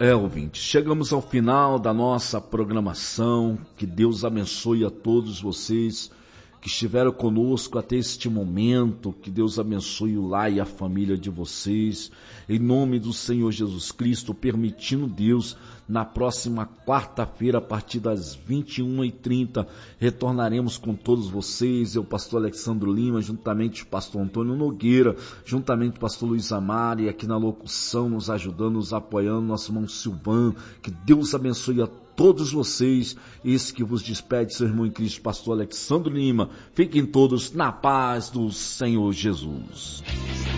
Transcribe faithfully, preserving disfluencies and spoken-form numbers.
É, ouvintes, chegamos ao final da nossa programação. Que Deus abençoe a todos vocês que estiveram conosco até este momento. Que Deus abençoe o lar e a família de vocês. Em nome do Senhor Jesus Cristo, permitindo Deus, na próxima quarta-feira, a partir das vinte e uma e trinta, retornaremos com todos vocês. Eu, pastor Alexandre Lima, juntamente com o pastor Antônio Nogueira, juntamente com o pastor Luiz Amari, aqui na locução, nos ajudando, nos apoiando, nosso irmão Silvan. Que Deus abençoe a todos vocês. Esse que vos despede, seu irmão em Cristo, pastor Alexandre Lima. Fiquem todos na paz do Senhor Jesus.